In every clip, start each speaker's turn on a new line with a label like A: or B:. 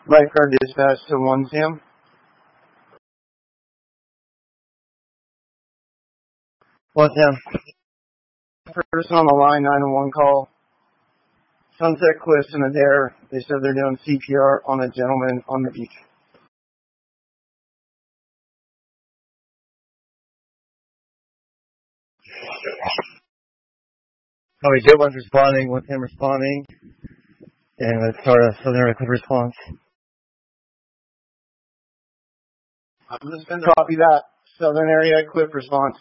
A: Lifeguard dispatch to 1 Sam. What's Sam? Person on the line, 911 call. Sunset Cliffs in Adair. They said they're doing CPR on a gentleman on the beach. Oh, we did one's responding, with him responding. And let's start a Southern Area Cliff response. I'm just going to copy that. Southern Area Cliff response.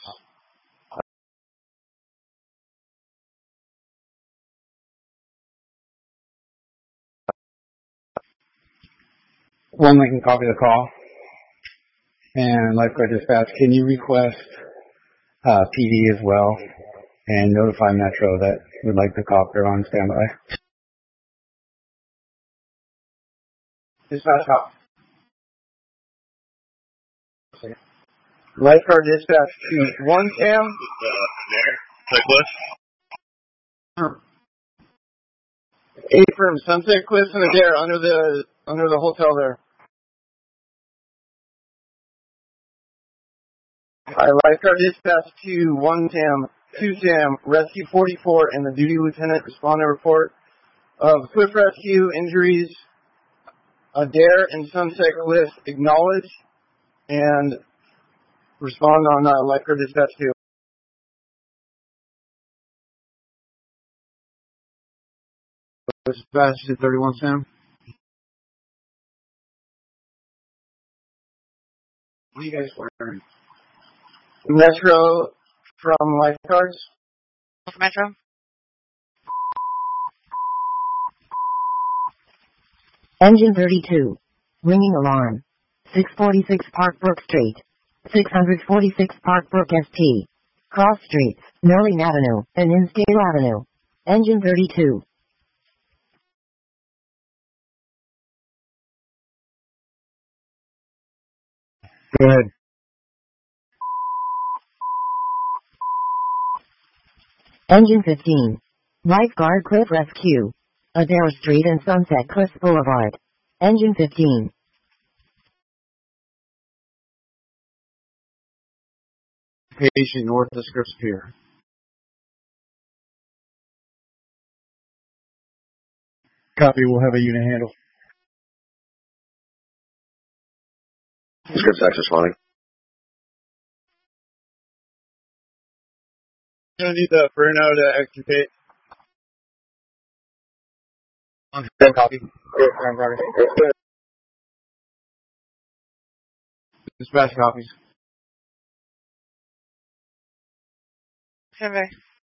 A: One Lincoln, copy the call. And Lifeguard Dispatch, can you request PD as well and notify Metro that we'd like the copter on standby? Dispatch out. Lifeguard Dispatch to 1 Sam. Cliff. From Sunset Cliffs in Adair under the hotel there. Lifeguard Dispatch to 1 Sam, 2 Sam, Rescue 44, and the duty lieutenant responding report of cliff rescue injuries. Adair and Sunset Cliffs acknowledge and respond on Lifeguard Dispatch 2. Dispatch to 31 Sam. What are you guys wearing? Metro from Lifeguards.
B: Metro.
C: Engine 32. Ringing alarm. 646 Park Brook Street. 646 Park Brook ST. Cross Streets, Norling Avenue, and Insdale Avenue. Engine 32.
A: Go ahead.
C: Engine 15. Lifeguard Cliff Rescue. Adair Street and Sunset Cliffs Boulevard. Engine 15.
A: Patient north of Scripps Pier. Copy, we'll have a unit handle.
D: Scripps access responding.
A: I'm going to need the Bruno to extricate. On copy. Dispatch copies.
B: Survey.